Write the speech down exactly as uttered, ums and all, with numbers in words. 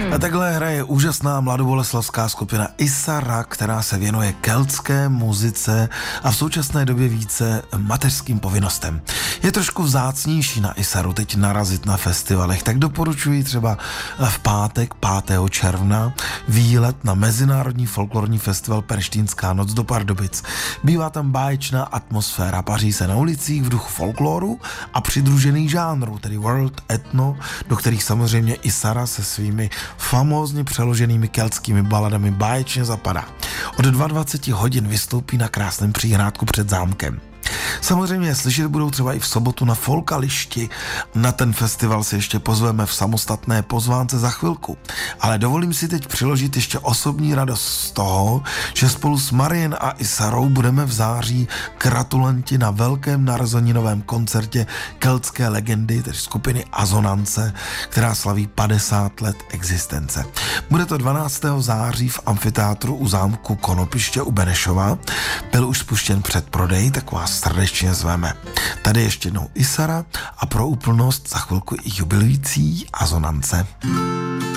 A takhle hraje úžasná mladoboleslavská skupina Isara, která se věnuje keltské muzice a v současné době více mateřským povinnostem. Je trošku vzácnější na Isaru teď narazit na festivalech, tak doporučuji třeba v pátek pátého června výlet na Mezinárodní folklorní festival Perštínská noc do Pardubic. Bývá tam báječná atmosféra, paří se na ulicích v duchu folkloru a přidružených žánrů, tedy world, etno, do kterých samozřejmě Isara se svými famózně přeloženými keltskými baladami báječně zapadá. Od dvacet dva hodin vystoupí na krásném příhrádku před zámkem. Samozřejmě slyšet budou třeba i v sobotu na Folkališti. Na ten festival si ještě pozveme v samostatné pozvánce za chvilku. Ale dovolím si teď přiložit ještě osobní radost z toho, že spolu s Marien a Isarou budeme v září gratulanti na velkém narozeninovém koncertě keltské legendy, tedy skupiny Azonance, která slaví padesát let existence. Bude to dvanáctého září v amfiteátru u zámku Konopiště u Benešova. Byl už spuštěn předprodej, tak vás srdečně zveme. Tady ještě jednou Isara a pro úplnost za chvilku i jubilující Azonance.